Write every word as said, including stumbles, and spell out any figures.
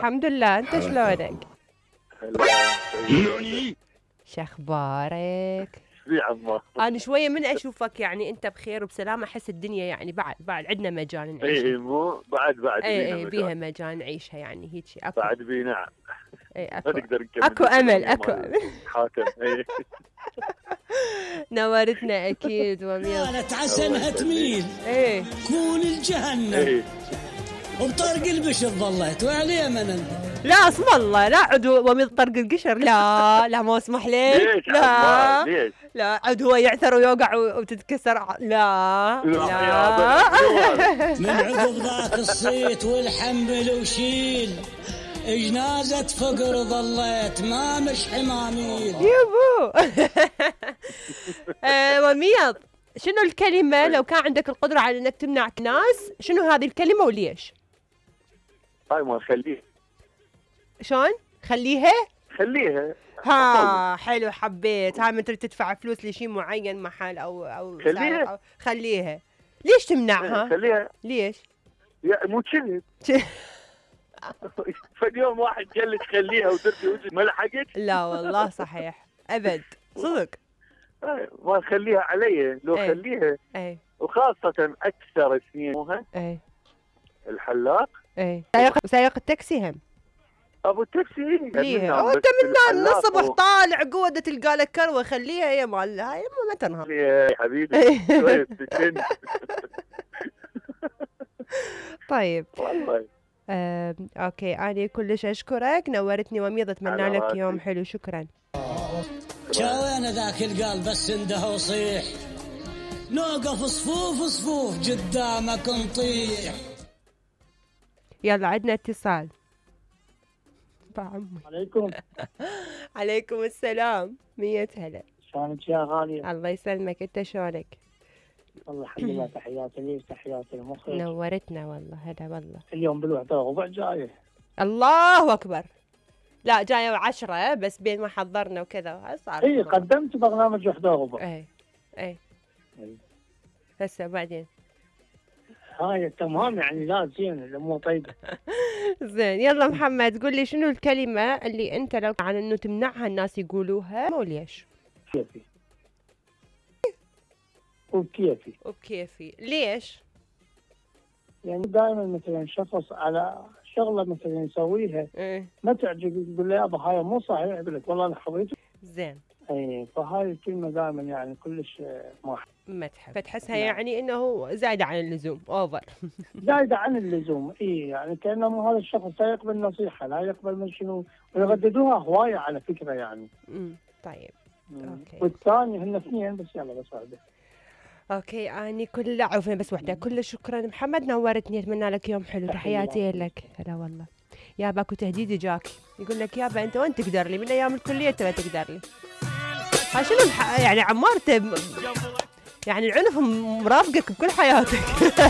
الحمد لله، انت شلونك؟ هلا. شخبارك؟ في عمار. انا شويه من اشوفك يعني انت بخير وبسلامه، احس الدنيا يعني بعد بعد عندنا مجال نعيشها. اي مو بعد بعد اي بينا اي مجال. بيها مجال نعيشها يعني هيك اكو. بعد بينا. اي ما اكو. نقدر نكمل. اكو امل اكو مال امل. حاتم. اي نورتنا اكيد وميض. قالت عسنها تميل ايه كون الجهنم اي وبطرق البشر ظليت وعليه من انت. لا اسم الله، لا عدو وميض طرق القشر، لا لا ما اسمح لك. ليش لا عمار؟ ليش؟ لا عد هو يعثر ويوقع وتتكسر. لا لا لا يا بني. من عقب ذاك الصيت والحمل وشيل جنازة فقر ظليت ما مش حماميل. يبو. آه، وميض، شنو الكلمة لو كان عندك القدرة على انك تمنع ناس، شنو هذه الكلمة وليش؟ هاي ما خليها. شلون؟ خليها؟ خليها. ها حلو، حبيت. هاي من تريد تدفع فلوس لشيء معين محل او او خليها. أو خليها. ليش تمنعها؟ خليها. ليش؟ يا مو كذب. فاليوم واحد قال لك خليها وترجع وجه ما لحقت. لا والله صحيح ابد صدق. ما نخليها علي لو ايه. خليها. اي وخاصة أكثر سنينها اي الحلاق. اي سايق سايق التاكسي هم. أبو التاكسي ليه؟ هو انت من الصبح طالع قوة تلقى لك كروة، خليها هي مال هاي ما تنهار. يا حبيبي شوية سكن. طيب والله آه، اوكي انا كلش اشكرك، نورتني وميض، اتمنى على لك راسي. يوم حلو. شكرا. شاوين ذاك القلب بس انده وصيح نوقف صفوف صفوف قدامك نطيح. يلا عندنا اتصال. بعمي. عليكم. عليكم السلام. مية هلا. شلونك يا غالية؟ الله يسلمك، انت شلونك؟ والله الحمد لله، تحياتي لي وتحياتي لمخك. نورتنا والله. هلا والله. اليوم بالوحدة ربع جاية. الله اكبر. لا جايه عشرة بس بين ما حضرنا وكذا صار. اي قدمت برنامج وحدة ربع. اي اي إي. هسه بعدين. هاي تمام يعني، لا زين الامور طيبة. زين يلا محمد، قول لي شنو الكلمة اللي انت لو عن انه تمنعها الناس يقولوها وليش؟ كيفي وبكيفي. وبكيفي. ليش؟ يعني دائما مثلا شخص على شغلة مثلا يسويها ايه ما تعجب يقول له يابا هاي مو صحيح، يقول لك والله انا حبيته. زين. اي فهاي الكلمة دائما يعني كلش ما ما تحب فتحسها نعم. يعني انه زايدة عن اللزوم، اوفر. زايدة عن اللزوم. اي يعني كأنه هذا الشخص لا يقبل نصيحة، لا يقبل من شنو، ويرددوها هواية على فكرة يعني. امم طيب اوكي والثاني هن اثنين بس. يلا بس هذا. اوكي اني كل عفوا بس وحده. كل شكرا محمد، نورتني، اتمنى لك يوم حلو. تحياتي لك. هلا والله. يابا اكو تهديد جاك يقول لك يابا انت وين تقدر لي من ايام الكليه، انت ما تقدر لي. ها شنو الح... يعني عمار ت... يعني العنف مرافقك بكل حياتك.